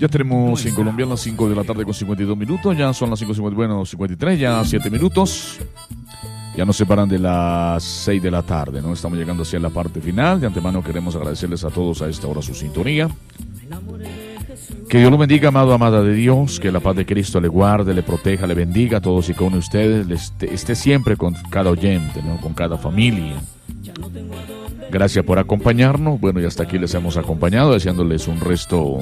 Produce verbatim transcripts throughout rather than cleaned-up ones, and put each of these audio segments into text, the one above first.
Ya tenemos en Colombia las cinco de la tarde con cincuenta y dos minutos. Ya son las cinco cincuenta, bueno, cincuenta y tres, ya siete minutos. Ya nos separan de las seis de la tarde, ¿no? Estamos llegando hacia la parte final. De antemano queremos agradecerles a todos a esta hora su sintonía. Que Dios los bendiga, amado, amada de Dios. Que la paz de Cristo le guarde, le proteja, le bendiga a todos y con ustedes. Esté, esté siempre con cada oyente, ¿no? Con cada familia. Gracias por acompañarnos. Bueno, y hasta aquí les hemos acompañado, deseándoles un resto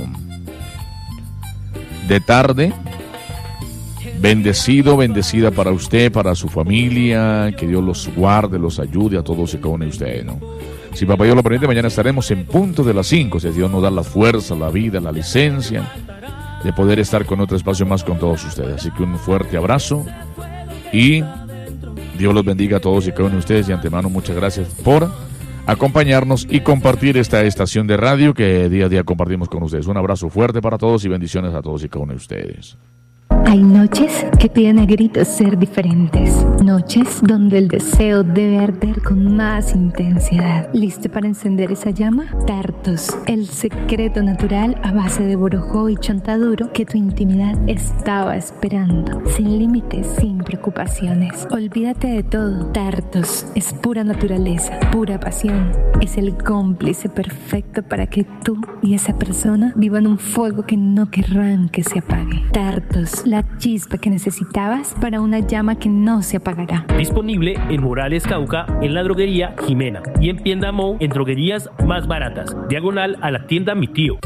de tarde bendecido, bendecida para usted, para su familia. Que Dios los guarde, los ayude a todos y cada uno de ustedes, ¿no? Si papá Dios lo permite, mañana estaremos en punto de las cinco. Si Dios nos da la fuerza, la vida, la licencia de poder estar con otro espacio más con todos ustedes. Así que un fuerte abrazo y Dios los bendiga a todos y cada uno de ustedes. De antemano, muchas gracias por acompañarnos y compartir esta estación de radio que día a día compartimos con ustedes. Un abrazo fuerte para todos y bendiciones a todos y cada uno de ustedes. Hay noches que piden a gritos ser diferentes. Noches donde el deseo debe arder con más intensidad. ¿Listo para encender esa llama? Tartos, el secreto natural a base de borojó y chontaduro que tu intimidad estaba esperando. Sin límites, sin preocupaciones. Olvídate de todo. Tartos es pura naturaleza, pura pasión. Es el cómplice perfecto para que tú y esa persona vivan un fuego que no querrán que se apague. Tartos, la chispa que necesitabas para una llama que no se apagará. Disponible en Morales Cauca, en la droguería Jimena y en Piendamó, en droguerías más baratas. Diagonal a la tienda Mi Tío.